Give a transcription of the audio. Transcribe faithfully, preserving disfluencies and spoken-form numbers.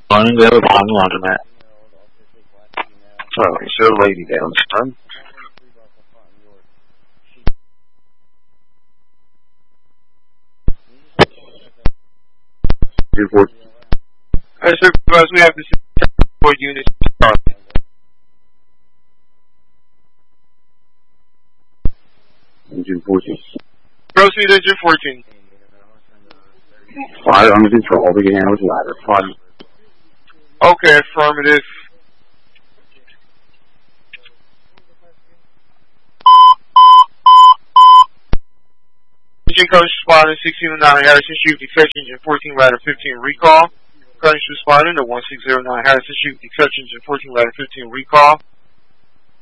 Morning, we have a bond laundromat. Oh, is there a lady down, son? Report. Alright, sir, we have this four units. Engine fourteen. Proceed, engine fourteen. Fire under control, beginning with ladder. Fire. Okay, affirmative. Engine coach responding sixteen oh nine Harrison Street, detect engine fourteen, ladder fifteen, recall. Coach responding to one six zero nine Harrison Street, detect engine fourteen, ladder fifteen, recall.